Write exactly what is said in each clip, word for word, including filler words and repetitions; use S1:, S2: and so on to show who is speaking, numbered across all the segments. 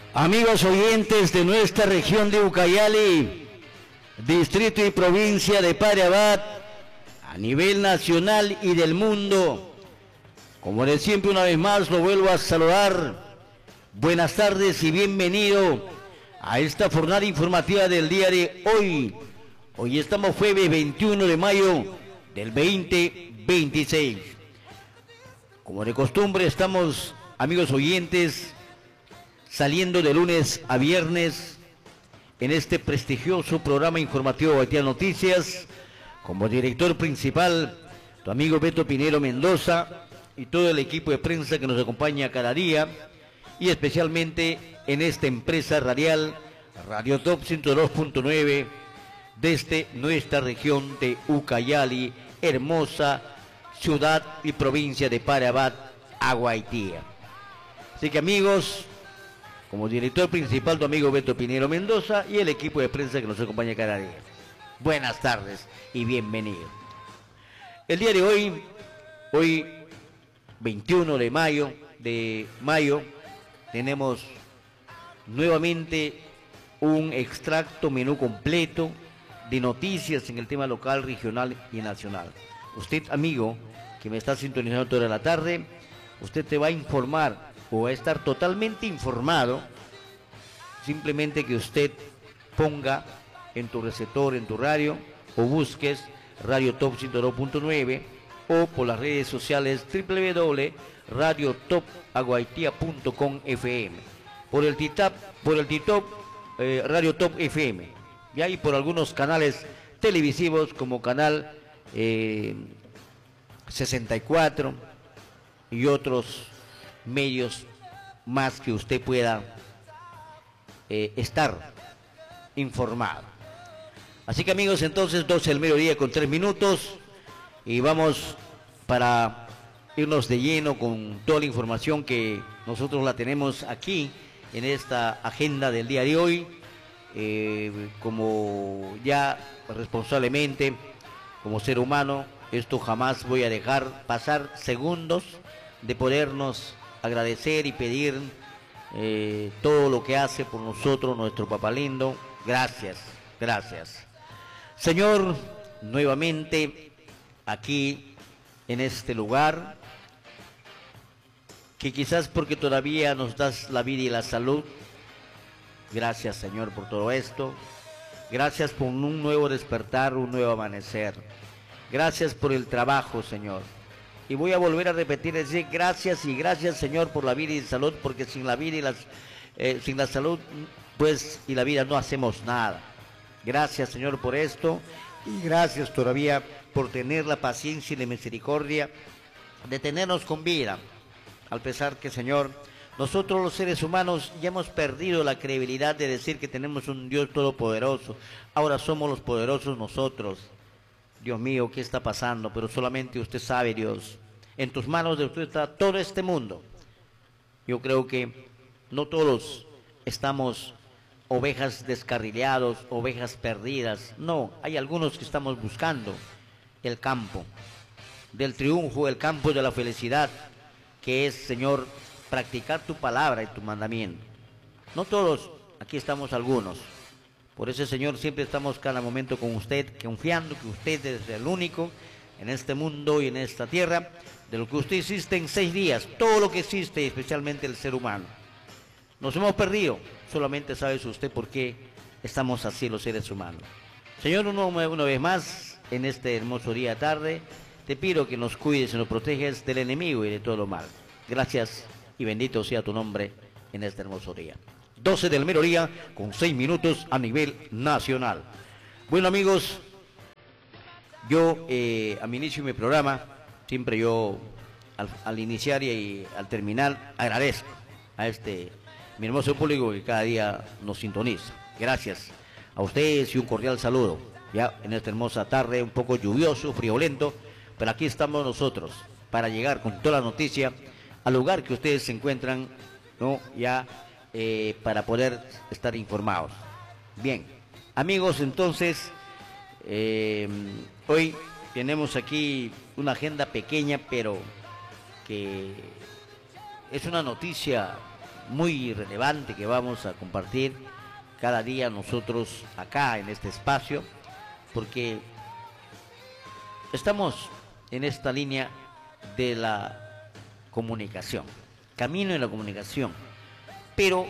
S1: Amigos oyentes de nuestra región de Ucayali, distrito y provincia de Padre Abad, a nivel nacional y del mundo, como de siempre una vez más lo vuelvo a saludar. Buenas tardes y bienvenido a esta jornada informativa del día de hoy. Hoy estamos jueves veintiuno de mayo del veinte veintiséis. Como de costumbre estamos, amigos oyentes, saliendo de lunes a viernes en este prestigioso programa informativo Guaitía Noticias, como director principal, tu amigo Beto Pinero Mendoza y todo el equipo de prensa que nos acompaña cada día, y especialmente en esta empresa radial, Radio Top ciento dos punto nueve, desde nuestra región de Ucayali, hermosa ciudad y provincia de Padre Abad, Guaitía. Así que amigos, como director principal tu amigo Beto Pinero Mendoza y el equipo de prensa que nos acompaña cada día. Buenas tardes y bienvenido. El día de hoy, hoy veintiuno de mayo, de mayo, tenemos nuevamente un extracto menú completo de noticias en el tema local, regional y nacional. Usted, amigo, que me está sintonizando toda la tarde, usted te va a informar o a estar totalmente informado, simplemente que usted ponga en tu receptor, en tu radio, o busques Radio Top ciento dos punto nueve, o por las redes sociales w w w punto radio top aguaitia punto com f m, por el TITAP, por el TITOP, eh, Radio Top F M, y ahí por algunos canales televisivos como Canal eh, sesenta y cuatro y otros medios más que usted pueda eh, estar informado. Así que amigos, entonces doce del mediodía con tres minutos y vamos para irnos de lleno con toda la información que nosotros la tenemos aquí en esta agenda del día de hoy. Eh, como ya responsablemente, como ser humano, esto jamás voy a dejar pasar segundos de podernos agradecer y pedir eh, todo lo que hace por nosotros nuestro papá lindo. Gracias, gracias. Señor, nuevamente aquí en este lugar, que quizás porque todavía nos das la vida y la salud. Gracias, Señor, por todo esto. Gracias por un nuevo despertar, un nuevo amanecer. Gracias por el trabajo, Señor. Y voy a volver a repetir, decir gracias y gracias, Señor, por la vida y la salud, porque sin la vida y las, eh, sin la salud, pues, y la vida no hacemos nada. Gracias, Señor, por esto, y gracias todavía por tener la paciencia y la misericordia de tenernos con vida, al pesar que, Señor, nosotros los seres humanos ya hemos perdido la credibilidad de decir que tenemos un Dios todopoderoso. Ahora somos los poderosos nosotros. Dios mío, ¿qué está pasando? Pero solamente usted sabe, Dios. En tus manos de usted está todo este mundo. Yo creo que no todos estamos ovejas descarrilados, ovejas perdidas. No, hay algunos que estamos buscando el campo del triunfo, el campo de la felicidad, que es, Señor, practicar tu palabra y tu mandamiento. No todos, aquí estamos algunos. Por eso, Señor, siempre estamos cada momento con usted, confiando que usted es el único en este mundo y en esta tierra, de lo que usted existe en seis días, todo lo que existe, especialmente el ser humano. Nos hemos perdido, solamente sabe usted por qué estamos así los seres humanos. Señor, una, una vez más, en este hermoso día tarde, te pido que nos cuides y nos proteges del enemigo y de todo lo mal. Gracias y bendito sea tu nombre en este hermoso día. doce del mediodía con seis minutos a nivel nacional. Bueno, amigos, yo eh, a mi inicio de mi programa, siempre yo al, al iniciar y al terminar agradezco a este mi hermoso público que cada día nos sintoniza. Gracias a ustedes y un cordial saludo. Ya en esta hermosa tarde, un poco lluvioso, friolento, pero aquí estamos nosotros para llegar con toda la noticia al lugar que ustedes se encuentran, ¿no? Ya Eh, para poder estar informados. Bien, amigos, entonces eh, hoy tenemos aquí una agenda pequeña, pero que es una noticia muy relevante que vamos a compartir cada día nosotros acá en este espacio, porque estamos en esta línea de la comunicación, camino en la comunicación, pero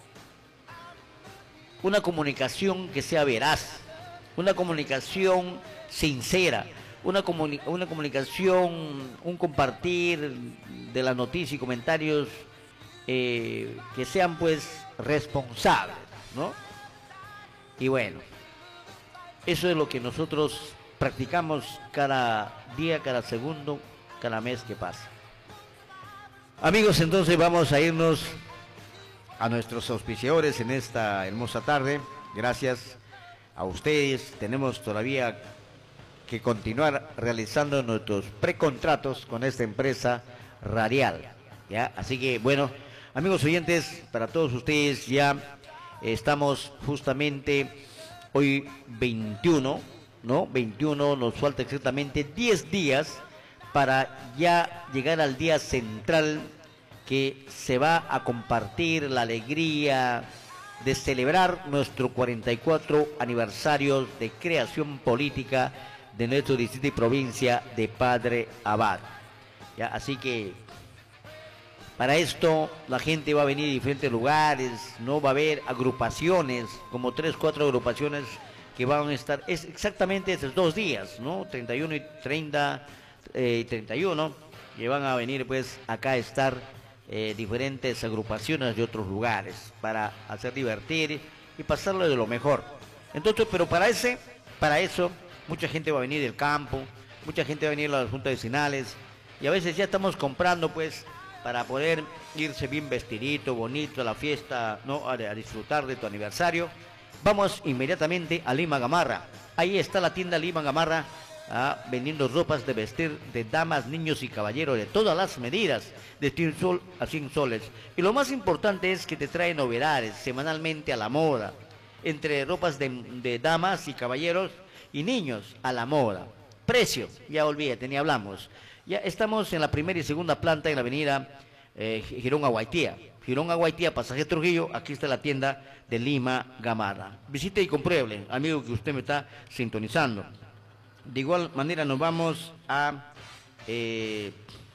S1: una comunicación que sea veraz, una comunicación sincera, una, comuni una comunicación, un compartir de las noticias y comentarios eh, que sean pues responsables, ¿no? Y bueno, eso es lo que nosotros practicamos cada día, cada segundo, cada mes que pasa. Amigos, entonces vamos a irnos a nuestros auspiciadores en esta hermosa tarde. Gracias a ustedes. Tenemos todavía que continuar realizando nuestros precontratos con esta empresa radial, ¿ya? Así que, bueno, amigos oyentes, para todos ustedes ya estamos justamente hoy veintiuno, ¿no? veintiuno, nos falta exactamente diez días para ya llegar al día central que se va a compartir la alegría de celebrar nuestro cuarenta y cuatro aniversario de creación política de nuestro distrito y provincia de Padre Abad. ¿Ya? Así que para esto la gente va a venir de diferentes lugares, no va a haber agrupaciones, como tres, cuatro agrupaciones que van a estar, es exactamente esos dos días, ¿no? treinta y uno y treinta, eh, treinta y uno, que van a venir pues acá a estar eh, diferentes agrupaciones de otros lugares para hacer divertir y pasarlo de lo mejor. Entonces, pero para ese, para eso, mucha gente va a venir del campo, mucha gente va a venir a las juntas vecinales y a veces ya estamos comprando pues para poder irse bien vestidito, bonito a la fiesta, ¿no? a, a disfrutar de tu aniversario. Vamos inmediatamente a Lima Gamarra. Ahí está la tienda Lima Gamarra, ah, vendiendo ropas de vestir de damas, niños y caballeros de todas las medidas, de cien sol a cien soles. Y lo más importante es que te trae novedades semanalmente a la moda, entre ropas de, de damas y caballeros y niños a la moda. Precio, ya olvídate, ni hablamos. Ya estamos en la primera y segunda planta en la avenida eh, Girón Aguaitía. Girón Aguaitía, pasaje Trujillo, aquí está la tienda de Lima Gamarra. Visite y compruebe, amigo que usted me está sintonizando. De igual manera nos vamos a, eh,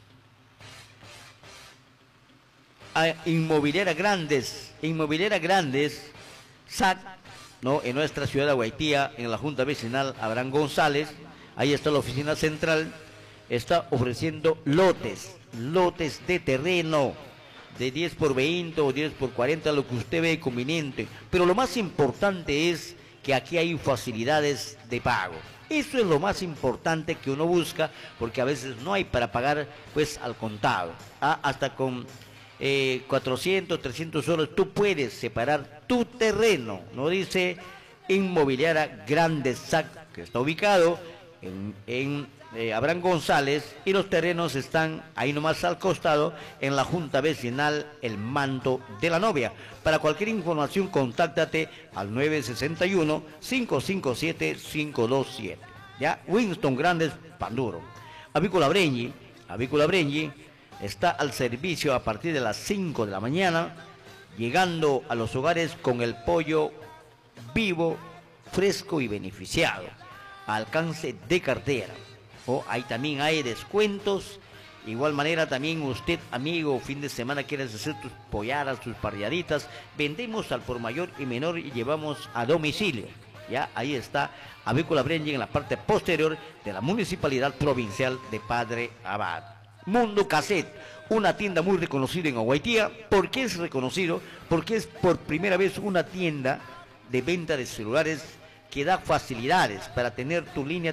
S1: a Inmobiliaria Grandes, Inmobiliaria Grandes, S A C, ¿no? En nuestra ciudad de Aguaitía, en la Junta Vecinal Abraham González, ahí está la oficina central, está ofreciendo lotes, lotes de terreno, de diez por veinte o diez por cuarenta, lo que usted ve conveniente. Pero lo más importante es que aquí hay facilidades de pago. Eso es lo más importante que uno busca, porque a veces no hay para pagar pues al contado. ¿Ah? Hasta con eh, cuatrocientos, trescientos soles tú puedes separar tu terreno. No dice Inmobiliaria Grande S A C, que está ubicado en... en Eh, Abraham González, y los terrenos están ahí nomás al costado en la Junta Vecinal El Manto de la Novia. Para cualquier información contáctate al nueve seis uno, cinco cinco siete, cinco dos siete. Ya, Winston Grandes Panduro. Avícola Breñi, Avícola Breñi está al servicio a partir de las cinco de la mañana, llegando a los hogares con el pollo vivo, fresco y beneficiado, al alcance de cartera. Oh, ahí también hay descuentos. Igual manera también usted, amigo, fin de semana quieres hacer tus polladas, tus parriaditas, vendemos al por mayor y menor y llevamos a domicilio. Ya, ahí está Avícola Breñi en la parte posterior de la Municipalidad Provincial de Padre Abad. Mundo Cassette, una tienda muy reconocida en Aguaitía. ¿Por qué es reconocido? Porque es por primera vez una tienda de venta de celulares que da facilidades para tener tu línea